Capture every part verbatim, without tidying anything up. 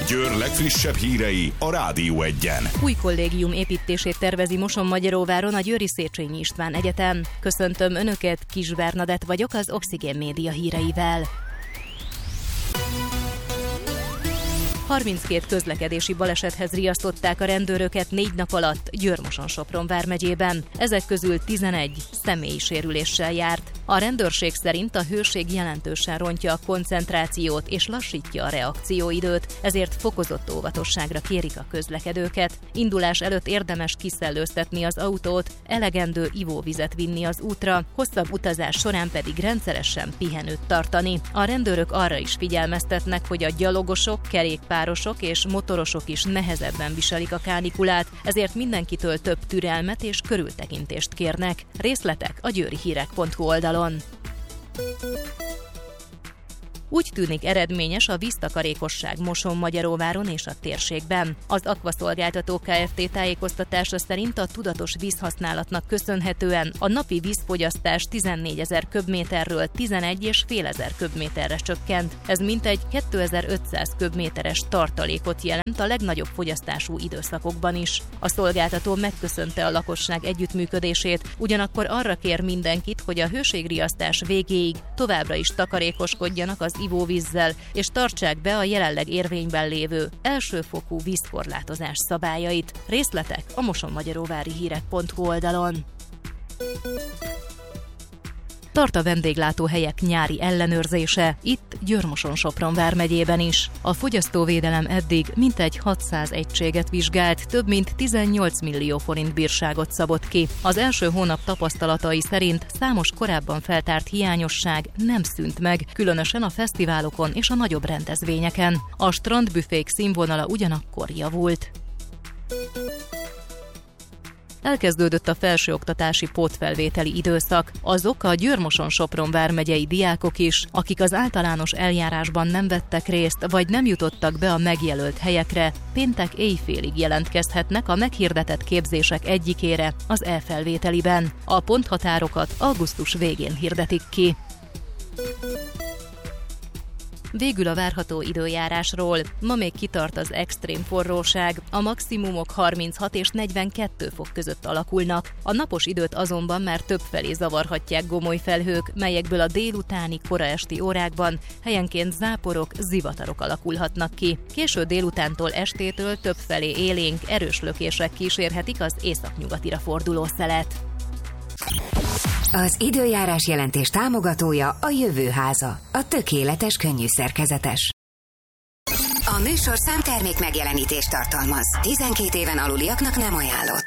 Győr legfrissebb hírei a Rádió Egyen. Új kollégium építését tervezi Mosonmagyaróváron a Győri Széchenyi István Egyetem. Köszöntöm Önöket, Kis Bernadett vagyok az Oxigén Média híreivel. harminckét közlekedési balesethez riasztották a rendőröket négy nap alatt Győr-Moson-Sopron vármegyében. Ezek közül tizenegy személyi sérüléssel járt. A rendőrség szerint a hőség jelentősen rontja a koncentrációt és lassítja a reakcióidőt, ezért fokozott óvatosságra kérik a közlekedőket. Indulás előtt érdemes kiszellőztetni az autót, elegendő ivóvizet vinni az útra, hosszabb utazás során pedig rendszeresen pihenőt tartani. A rendőrök arra is figyelmeztetnek, hogy a gyalogosok, kerékpárosok és motorosok is nehezebben viselik a kánikulát, ezért mindenkitől több türelmet és körültekintést kérnek. Részletek a győri hírek pont hu oldalon. Úgy tűnik eredményes a víztakarékosság Mosonmagyaróváron és a térségben. Az Akvaszolgáltató Kft. Tájékoztatása szerint a tudatos vízhasználatnak köszönhetően a napi vízfogyasztás tizennégyezer köbméterről tizenegy és fél ezer köbméterre csökkent. Ez mintegy kétezer-ötszáz köbméteres tartalékot jelent a legnagyobb fogyasztású időszakokban is. A szolgáltató megköszönte a lakosság együttműködését, ugyanakkor arra kér mindenkit, hogy a hőségriasztás végéig továbbra is takarékoskodjanak az ivóvízzel, és tartsák be a jelenleg érvényben lévő elsőfokú vízkorlátozás szabályait. Részletek a mosonmagyaróvári hírek pont hu oldalon. Tart a vendéglátóhelyek nyári ellenőrzése, itt Győr-Moson-Sopron vármegyében is. A fogyasztóvédelem eddig mintegy hatszáz egységet vizsgált, több mint tizennyolc millió forint bírságot szabott ki. Az első hónap tapasztalatai szerint számos korábban feltárt hiányosság nem szűnt meg, különösen a fesztiválokon és a nagyobb rendezvényeken. A strandbüfék színvonala ugyanakkor javult. Elkezdődött a felsőoktatási pótfelvételi időszak. Azok a Győr-Moson-Sopron vármegyei diákok is, akik az általános eljárásban nem vettek részt, vagy nem jutottak be a megjelölt helyekre, péntek éjfélig jelentkezhetnek a meghirdetett képzések egyikére, az e-felvételiben. A ponthatárokat augusztus végén hirdetik ki. Végül a várható időjárásról. Ma még kitart az extrém forróság, a maximumok harminchat és negyvenkettő fok között alakulnak. A napos időt azonban már többfelé zavarhatják gomoly felhők, melyekből a délutáni, koraesti órákban helyenként záporok, zivatarok alakulhatnak ki. Késő délutántól estétől többfelé élénk, erős lökések kísérhetik az északnyugatira forduló szelet. Az időjárás jelentés támogatója a Jövőháza, a tökéletes könnyű szerkezetes. A műsor számtermék megjelenítést tartalmaz. tizenkét éven aluliaknak nem ajánlott.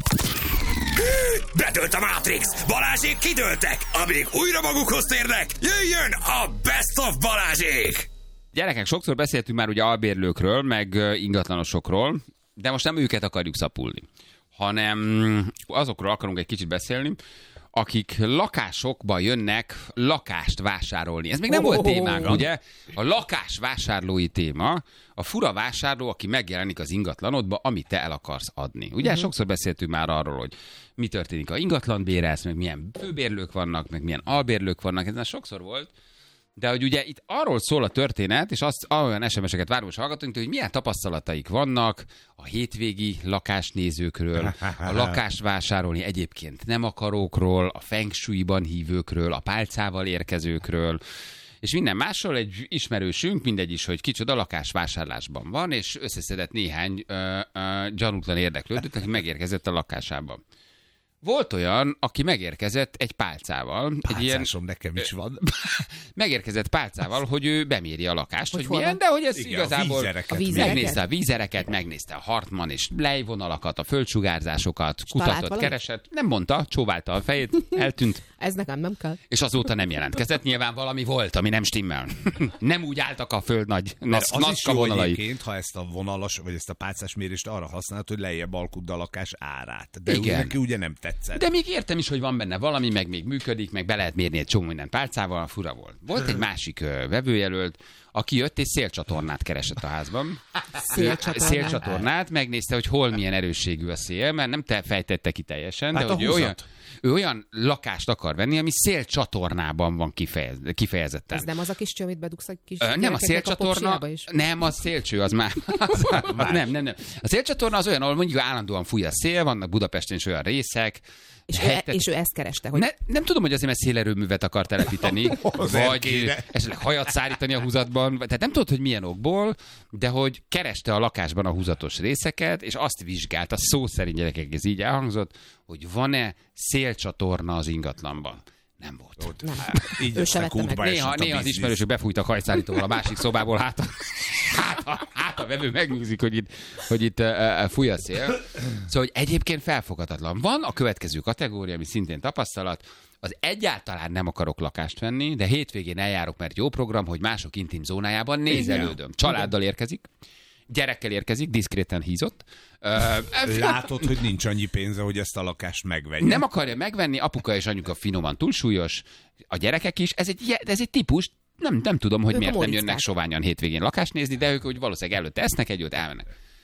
Bedőlt a Matrix! Balázsék kidőltek! Amíg újra magukhoz térnek, jöjjön a Best of Balázsék! Gyerekek, sokszor beszéltünk már ugye albérlőkről, meg ingatlanosokról, de most nem őket akarjuk szapulni, hanem azokról akarunk egy kicsit beszélni, akik lakásokba jönnek lakást vásárolni. Ez még nem oh, volt témánk, oh, ugye? A lakásvásárlói téma, a fura vásárló, aki megjelenik az ingatlanodba, amit te el akarsz adni. Ugye uh-huh. sokszor beszéltünk már arról, hogy mi történik, a ingatlan bérelsz, meg milyen főbérlők vannak, meg milyen albérlők vannak, ez már sokszor volt. De hogy ugye itt arról szól a történet, és azt olyan es em es-eket várunk, hallgatunk, hogy milyen tapasztalataik vannak a hétvégi lakásnézőkről, a lakásvásárolni egyébként nem akarókról, a feng shui-ban hívőkről, a pálcával érkezőkről, és minden másról. Egy ismerősünk, mindegy is, hogy kicsoda lakásvásárlásban van, és összeszedett néhány ö, ö, gyanútlan érdeklődőt, aki megérkezett a lakásába. Volt olyan, aki megérkezett egy pálcával. Pálcásom, egy ilyen, nekem is van. Megérkezett pálcával, hogy ő beméri a lakást, hogy, hogy milyen, de hogy ez igen, igazából a megnézte a vízereket, megnézte a Hartmann és lejvonalakat, a földsugárzások,at kutatott, keresett. Nem mondta, csóválta a fejét, eltűnt. Ez nekem nem kell. És azóta nem jelentkezett. Nyilván valami volt, ami nem stimmel. Nem úgy álltak a föld nagy, nagy az is jó vonalai. Egyébként, ha ezt a vonalas, vagy ezt a pálcás mérést arra használod, hogy lejjebb alkudd a lakás árát. De igen. Neki ugye nem tetszett. De még értem is, hogy van benne valami, meg még működik, meg be lehet mérni egy csomó minden pálcával, fura volt. Volt egy másik ö, vevőjelölt, aki jött és szélcsatornát keresett a házban. Szélcsatornát? Szélcsatornát, megnézte, hogy hol milyen erősségű a szél, mert nem te fejtette ki teljesen, Hát de a hogy ő húzat. olyan, ő olyan lakást akar venni, ami szélcsatornában van kifejez, kifejezetten. Ez nem az a kis cső, amit bedugsz egy kis Ö, nem, a gyerekeknek szélcsatorna, popsiába is? nem, a szélcső az már, az, az nem, nem, nem. A szélcsatorna az olyan, ahol mondjuk állandóan fúj a szél, vannak Budapesten is olyan részek, És, ő, hetek- és ő ezt kereste, hogy ne, nem tudom, hogy azért, mert szélerőművet akar telepíteni, Azért vagy kéne. esetleg hajat szárítani a húzatban, vagy- tehát nem tudod, hogy milyen okból, de hogy kereste a lakásban a húzatos részeket, és azt vizsgálta, szó szerint gyerekek, ez így elhangzott, hogy van-e szélcsatorna az ingatlanban. Nem volt. nem. Így Ő aztán se vette meg. kútba Néha, esett a néha az biznisz. ismerősök befújtak hajszárítóval a másik szobából, hát, hát, hát, hát a vevő megnyugszik, hogy itt, hogy itt uh, uh, fúj a szél. Szóval, hogy egyébként felfoghatatlan. Van a következő kategória, ami szintén tapasztalat, az egyáltalán nem akarok lakást venni, de hétvégén eljárok, mert jó program, hogy mások intim zónájában nézelődöm. Családdal érkezik, gyerekkel érkezik, diszkréten hízott. Uh, Látod, hogy nincs annyi pénze, hogy ezt a lakást megvegye. nem akarja megvenni, apuka és anyuka finoman túlsúlyos, a gyerekek is, ez egy, ez egy típus, nem, nem tudom, hogy Ők a miért nem morickák. jönnek soványan hétvégén lakást nézni, de ők hogy valószínűleg előtte esznek együtt, elmennek.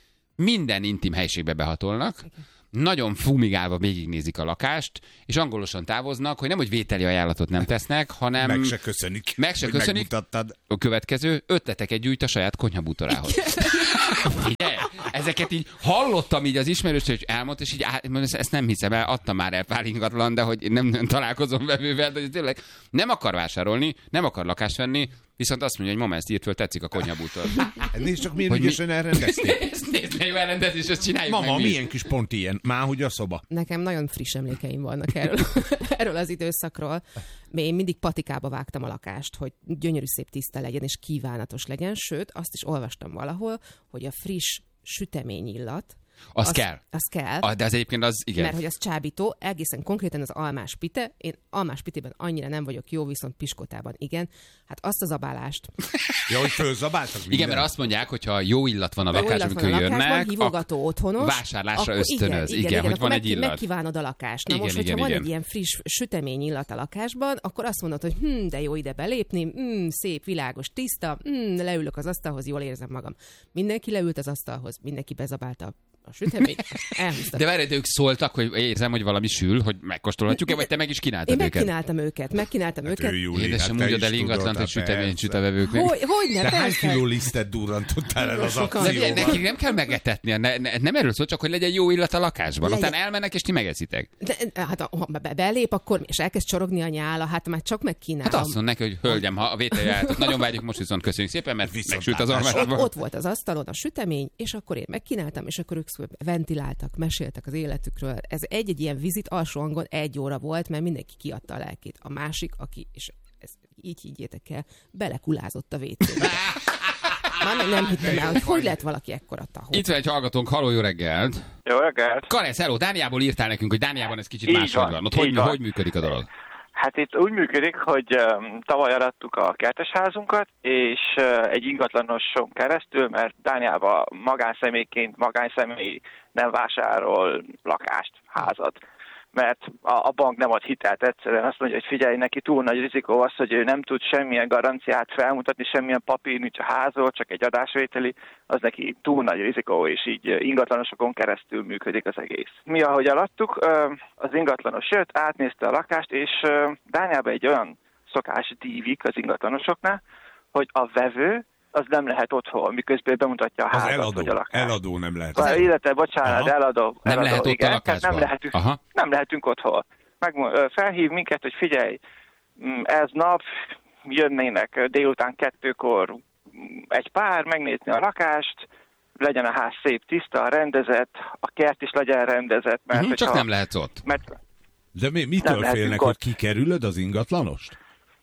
Minden intim helyiségbe behatolnak, nagyon fumigálva végignézik a lakást, és angolosan távoznak, hogy nem, hogy vételi ajánlatot nem tesznek, hanem Meg se köszönik. Meg se hogy köszönik. megmutattad. a következő ötleteket gyújt a saját konyhabútorához. Figyelj, ezeket így hallottam így az ismerős, hogy elmondta, és így á, ezt ezt nem hiszem el, adtam már el pár ingatlan, de hogy nem, nem találkozom vevővel, de hogy tényleg nem akar vásárolni, nem akar lakást venni, viszont azt mondja, hogy mama, ezt írt föl, tetszik a konyhabútor. Nézd csak, milyen Hogy mi- ügyesen elrendezték. Ezt nézd, jó elrendezés, ezt csináljuk Mama, meg mi. milyen kis pont ilyen? Már hogy a szoba. Nekem nagyon friss emlékeim vannak erről, erről az időszakról. Én mindig patikába vágtam a lakást, hogy gyönyörű szép tiszta legyen, és kívánatos legyen. Sőt, azt is olvastam valahol, hogy a friss süteményillat, Az kell. Az kell. Ah, de az egyébként az, igen. Mert hogy az csábító, egészen konkrétan az almás pite, én almás pitében annyira nem vagyok jó, viszont piskótában igen. Hát azt az abálást. Ja, hogy fölzabáltak minden. Igen, mert azt mondják, hogy ha jó illat van a Jó lakásban, illat van amikor a lakásban, jönnek, hívogató otthonos. vásárlásra akkor ösztönöz. Igen, igen, Igen, igen, hogy van akkor egy illat. megkívánod a lakást. Na Igen, most, igen, hogyha van igen. egy ilyen friss sütemény illat a lakásban, akkor azt mondod, hogy hm, de jó ide belépni, hm, szép, világos, tiszta, hm, leülök az asztalhoz, jól érzem magam. Mindenki leült az asztalhoz, mindenki bezabálta a süteményt, elhúzta. De várj, de ők szóltak, hogy érzem, hogy valami sül, hogy megkóstolhatjuk-e, vagy te meg is kínáltad Én őket? megkínáltam őket, megkínáltam Hát őket. ő, Júli, Édesem, hát te mondjad is el ingatlant, tudod, hogy süteményt persze. süt a vevőknek. Hogy, hogy ne, Te hány persze. kiló lisztet durrantottál el az Sokan. De figyelj, akcióban? nekik nem kell megetetni, ne, ne, nem erről szól, csak hogy legyen jó illat a lakásban. Legyen. Aztán elmennek, és ti megeszitek. De, hát ha be- belép, akkor és elkezd csorogni a nyála, hát már csak megkínálom. Hát azt mondod neki, hogy hölgyem, ha a vételjáratot nagyon várjuk, most viszont köszönjük szépen, mert megsült az Viszontlátásra. almásban. Ott volt az asztalon a sütemény, és akkor én megkínáltam, és akkor ők ventiláltak, meséltek az életükről. Ez egy-egy ilyen vizit alsó hangon egy óra volt, mert mindenki kiadta a lelkét. A másik, aki, és ez így higgyétek el, belekulázott a vécébe. Már meg nem hittem el, hogy hogy lehet valaki ekkora tahó. Itt van egy hallgatónk, haló, jó reggelt. Jó reggelt! Karesz, hello, Dániából írtál nekünk, hogy Dániában ez kicsit Így máshogy van, van. Ott így hogy, van. hogy működik a dolog? Hát itt úgy működik, hogy um, tavaly arattuk a kertesházunkat, és uh, egy ingatlanoson keresztül, mert Dániában magánszemélyként magánszemély nem vásárol lakást, házat. Mert a, a bank nem ad hitelt egyszerűen. Azt mondja, hogy figyelj, neki túl nagy rizikó az, hogy ő nem tud semmilyen garanciát felmutatni, semmilyen papír, nincs a házról, csak egy adásvételi, az neki túl nagy rizikó, és így ingatlanosokon keresztül működik az egész. Mi, ahogy alattuk, az ingatlanos jött, átnézte a lakást, és Dániában egy olyan szokás dívik az ingatlanosoknál, hogy a vevő az nem lehet otthon, miközben bemutatja a Az házat, eladó. vagy a lakást. Eladó nem lehet. Az élete, bocsánat, Aha. eladó. Nem eladó, lehet ott a igen, tehát lakásban. Nem lehetünk, Aha. nem lehetünk otthon. Megmond, ö, felhív minket, hogy figyelj, mm, ez nap jönnének délután kettőkor mm, egy pár, megnézni a lakást, legyen a ház szép, tiszta, rendezett, a kert is legyen rendezett, mert Mhm, csak hogyha- nem lehetsz ott. Mert De mi, mitől Nem lehetünk félnek, ott. hogy kikerülöd az ingatlanost?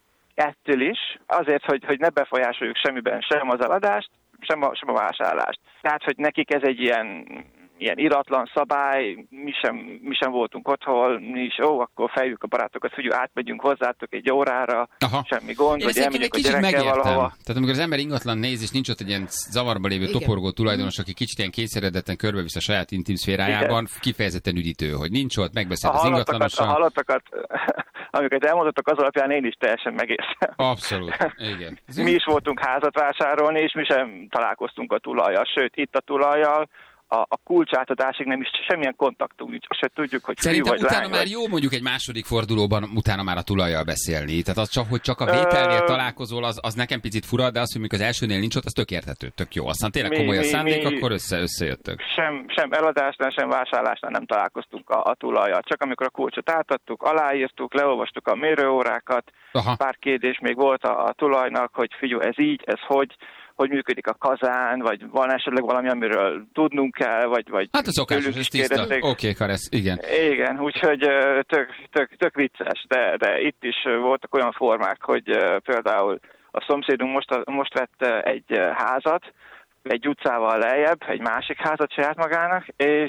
ettől is, azért, hogy, hogy ne befolyásoljuk semmiben sem az eladást, sem a, sem a vásárlást. Tehát, hogy nekik ez egy ilyen, ilyen iratlan szabály, mi sem, mi sem voltunk otthon, mi is, ó, akkor feljük a barátokat, hogy átmegyünk hozzátok egy órára, Aha. semmi gond, Én vagy ezt egyébként egy elmegyek a kicsit gyerekkel megértem. valahova. Tehát amikor az ember ingatlan néz, és nincs ott egy ilyen zavarba lévő Igen. toporgó tulajdonos, aki kicsit ilyen kényszeredetten körbevisz a saját intim szférájában, kifejezetten üdítő, hogy nincs ott, A megbeszél az halottakat, a ingatlanossal. halottakat, amiket elmondottak, az alapján én is teljesen megérzem. Abszolút, igen. Mi is voltunk házat vásárolni, és mi sem találkoztunk a tulajjal, sőt, itt a tulajjal a, a kulcsátadásig nem is semmilyen kontaktunk nincs, azt se tudjuk, hogy szerintem vagy utána lány, már vagy... jó mondjuk egy második fordulóban utána már a tulajjal beszélni. Tehát az csak, hogy csak a vételnél Ö... találkozol, az, az nekem picit fura, de az, hogy mikor az elsőnél nincs ott, az tök érthető, tök jó. Aztán tényleg mi, komoly a mi, szándék, mi... akkor össze, összejöttök. Sem, sem eladásnál, sem vásárlásnál nem találkoztunk a, a tulajjal. Csak amikor a kulcsot átadtuk, aláírtuk, leolvastuk a mérőórákat, Aha. pár kérdés még volt a, a tulajnak, hogy figyelj, ez így, ez hogy, hogy működik a kazán, vagy van esetleg valami, amiről tudnunk kell, vagy... vagy Hát a szokásos, ez tiszta. Oké, okay, Karesz, igen. Igen, úgyhogy tök, tök, tök vicces, de, de itt is voltak olyan formák, hogy például a szomszédunk most, most vett egy házat, egy utcával lejjebb, egy másik házat saját magának, és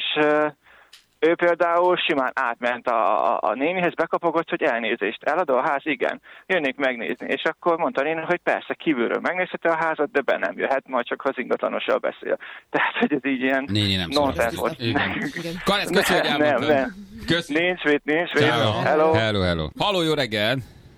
ő például simán átment a, a, a nénihez, bekapogott, hogy elnézést, eladó a ház, igen, jönnék megnézni. És akkor mondta a néni, hogy persze, kívülről megnézheti a házat, de be nem jöhet, majd csak az ingatlanossal beszél. Tehát, hogy ez így ilyen nonsens volt. Karesz, köszönöm, hogy elmondtad. Nem, nem. Köszönöm. Nincs mit, nincs mit. Hello. Hello, hello. Halló, jó reggel.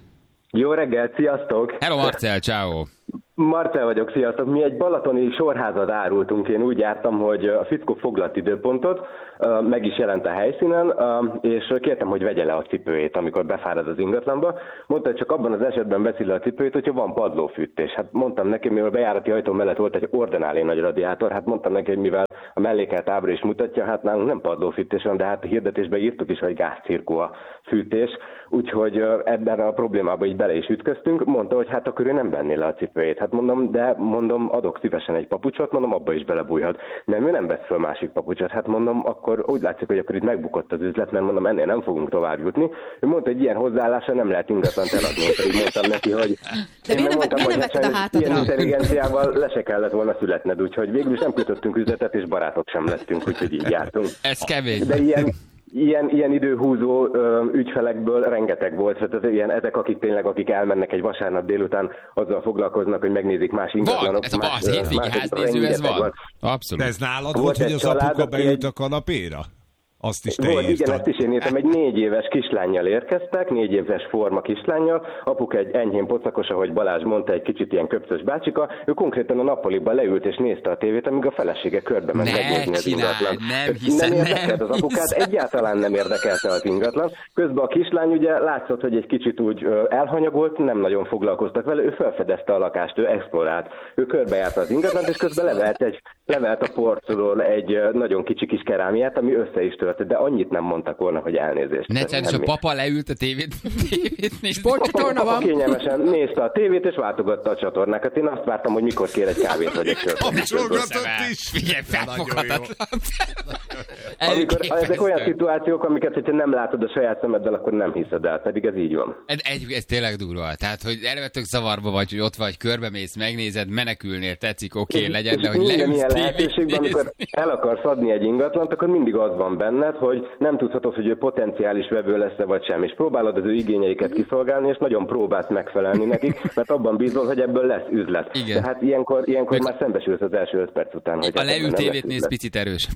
Jó reggel, sziasztok. Hello, Marcel, ciao. Marcel vagyok, sziasztok. Mi egy balatoni sorházat árultunk, én úgy jártam, hogy a fickó foglalt időpontot, meg is jelent a helyszínen, és kértem, hogy vegye le a cipőjét, amikor befárad az ingatlanba. Mondta, hogy csak abban az esetben veszi le a cipőjét, hogyha van padlófűtés. Hát mondtam neki, mivel a bejárati ajtó mellett volt egy ordinálé nagy radiátor, hát mondtam neki, hogy mivel a mellékelt ábra is mutatja, hát nálunk nem padlófűtés van, de hát a hirdetésben írtuk is, hogy gázcirkó a fűtés, úgyhogy ebben a problémában így bele is ütköztünk. Mondta, hogy hát akkor ő nem venné le a cipőjét. Hát mondom, de mondom, adok szívesen egy papucsot, mondom, abba is belebújhat. Nem, ő nem vesz föl másik papucsot. Hát mondom, akkor úgy látszik, hogy akkor itt megbukott az üzlet, mert mondom, ennél nem fogunk tovább jutni. Ő mondta, hogy ilyen hozzáállása nem lehet ingatlant eladni, pedig mondtam neki, hogy de én nem mondtam, hogy hát ilyen intelligenciával le se kellett volna születned, úgyhogy végül is nem kötöttünk üzletet, és barátok sem lettünk, úgyhogy így jártunk. Ez kevés. De ilyen Ilyen, ilyen időhúzó ö, ügyfelekből rengeteg volt, tehát ilyen, ezek, akik tényleg, akik elmennek egy vasárnap délután, azzal foglalkoznak, hogy megnézik más ingatlanok. Van, ez a más, hétvégi háznéző, ez van. van. Abszolút. De ez nálad volt, hogy az apuka beült a kanapéra? Azt is te volt, írtad. igen, ezt is én írtam. Egy négy éves kislánnyal érkeztek, négy éves forma kislánnyal. Apuka egy enyhén pocakos, ahogy Balázs mondta, egy kicsit ilyen köpcös bácsika. Ő konkrétan a nappaliban leült és nézte a tévét, amíg a felesége körbe ment megnézni az ingatlan. Nem hiszem, nem érdekelt az apukát, egyáltalán nem érdekelte az ingatlan. Közben a kislány ugye látszott, hogy egy kicsit úgy elhanyagolt, nem nagyon foglalkoztak vele, ő felfedezte a lakást, ő explorált. Ő körbejárta az ingatlant, és közben levelt, egy, levelt a porcról egy nagyon kicsi kis kerámiát, ami össze is tört, de annyit nem mondtak volna, hogy elnézést. Ne és a papa leült a tévét, tévét nézni. Sportcsatorna van. Kényelmesen nézte a tévét, és váltogatta a csatornákat. Én azt vártam, hogy mikor kér egy kávét, vagy egy sört. Kapcsolgatott is. Figyelj, felfoghatatlan. Amikor ezek olyan szituációk, amiket, hogyha nem látod a saját szemeddel, akkor nem hiszed el, pedig ez így van. Ez, ez tényleg durva. Tehát, hogy elvetök zavarba vagy, hogy ott vagy, körbemész, megnézed, menekülnél, tetszik, oké, okay, legyen, de hogy leülsz lehetőségben, amikor el akarsz adni egy ingatlant, akkor mindig az van benned, hogy nem tudhatod, hogy ő potenciális vevő lesz-e vagy sem, és próbálod az ő igényeiket kiszolgálni, és nagyon próbálsz megfelelni nekik, mert abban bízol, hogy ebből lesz üzlet. Igen. Tehát ilyenkor, ilyenkor már szembesülsz az első öt perc után. Hogy a leült tévét néz picit erős.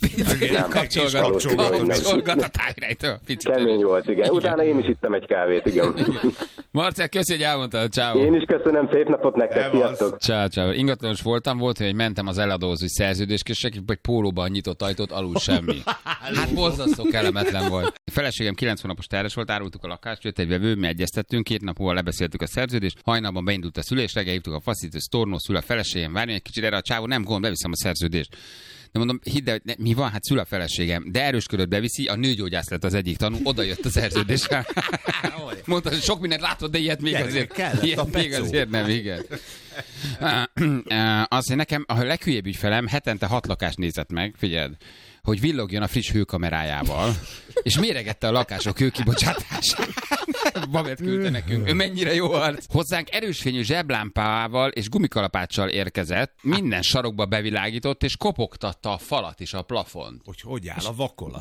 Kapcsolgat a tájrejtől. Kemény volt, igen. Utána én is ittem egy kávét, igen. Marcel, köszi, hogy elmondtad. Ciao. Én is köszönöm, szép napot nektek, sziasztok. Ciao, ciao. Ingatlanos voltam, volt, hogy mentem az eladóhoz, hogy szerződéskészség, vagy pólóban nyitott ajtót, alul semmi. Hát borzasztó kellemetlen volt. A feleségem kilenc hónapos terhes volt, árultuk a lakást, jött egy vevő, mi egyeztettünk, két nap múlva lebeszéltük a szerződést, hajnalban beindult a szülés, reggel hívtuk a faszítőt, tornó szül a feleségem, várjon egy kicsit erre a csávó, nem gond, beviszem a szerződést. De mondom, hidd el, ne, mi van, hát szül a feleségem, de erősködött beviszi, a nőgyógyász lett az egyik tanú, oda jött a szerződésre. Mondta, hogy sok mindent látod, de ilyet még azért, ilyet még azért nem, igen. Azt, hogy nekem a leghülyébb ügyfelem hetente hat lakást nézett meg, figyeld, hogy villogjon a friss hőkamerájával, és méregette a lakások hőkibocsátását. Babet küldte nekünk. Ő mennyire jó arc. Hozzánk erősfényű zseblámpával és gumikalapáccsal érkezett, minden sarokba bevilágított, és kopogtatta a falat és a plafont. Hogy hogy áll a vakolat?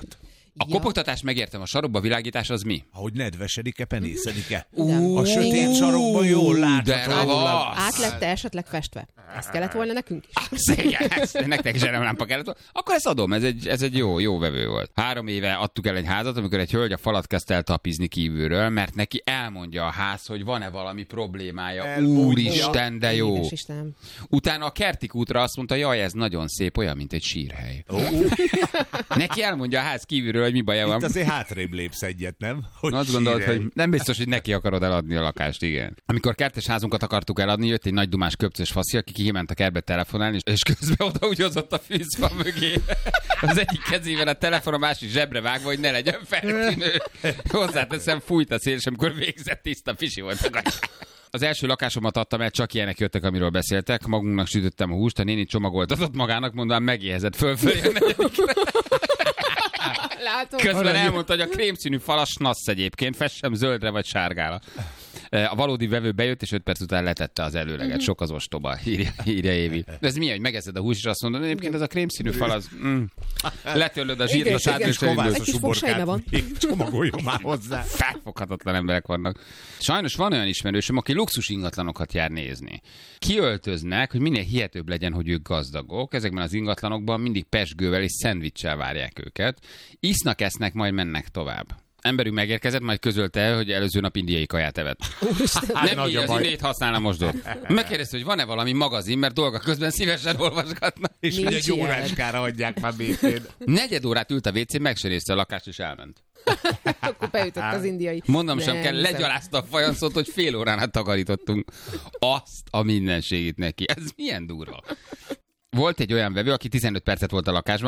A Ja. kopogtatás megértem, a sarokba világítás az mi? Ahogy nedvesedik-e, penészedik-e. Ú, A sötét sarokban jól de látható. ravasz. Át lett esetleg festve? Ezt kellett volna nekünk is? Igen, ezt- nektek is zseremlámpa kellett volna. Akkor ezt adom, ez egy, ez egy jó, jó vevő volt. Három éve adtuk el egy házat, amikor egy hölgy a falat kezdte el tapizni kívülről, mert neki elmondja a ház, hogy van-e valami problémája. Elmondja. Úristen, de jó. Édes Istenem. Utána a kertik útra azt mondta, jaj, ez nagyon szép, olyan, mint egy sírhely. Neki elmondja a ház kívülről, hogy mi baja van. Itt azért hátrébb lépsz egyet, nem? Hogy Azt gondolod, sírhely. hogy nem biztos, hogy neki akarod eladni a lakást, igen. Amikor kertes házunkat akartuk eladni, jött egy nagy dumás köpcös faszi, aki kiment a kertbe telefonálni, és- és közben oda úgy hozott a fűzfa mögé. Az egyik kezében a telefon, a másik zsebre vágva, hogy ne legyen feltűnő. Hozzáteszem, fújt a szél, és amikor végzett, tiszta fisi volt a gatyá. Az első lakásomat adtam el, csak ilyenek jöttek, amiről beszéltek. Magunknak sütöttem a húst, a néni csomagoltatott magának, mondván megéhezett fölfelé a negyedikre. Látom. Közben elmondta, hogy a krémszínű falas nassz egyébként, fessem zöldre vagy sárgára. A valódi vevő bejött, és öt perc után letette az előleget. Sok az ostoba, írja, írja Évi. De ez milyen, hogy megeszed a hús, és azt mondod, egyébként ez a krémszínű fal, az... Mm, letörlöd a zsírt a Igen, sádra, igen, és elindulsz. Egy kis fogsejme van. Még csomagoljon már hozzá. Felfoghatatlan emberek vannak. Sajnos van olyan ismerősöm, aki luxus ingatlanokat jár nézni. Kiöltöznek, hogy minél hihetőbb legyen, hogy ők gazdagok. Ezekben az ingatlanokban mindig pesgővel és szendvicssel várják őket. Isznak, esznek, majd mennek tovább. Emberünk megérkezett, majd közölte, hogy előző nap indiai kaját evett. Nem nagy így, a az baj. indiait használna mosdót. Megkérdezte, hogy van-e valami magazin, mert dolga közben szívesen olvasgatnak. És Nincs hogy egy ilyen. óráskára adják már békén. Negyed órát ült a vécén, meg se nézte a lakást, és elment. Akkor beütött az indiai. Mondom sem Nem kell, hiszem. legyalázta a fajanszot, hogy fél órán át takarítottunk. Azt a mindenségét neki. Ez milyen durva. Volt egy olyan vevő, aki tizenöt percet volt a lakásban,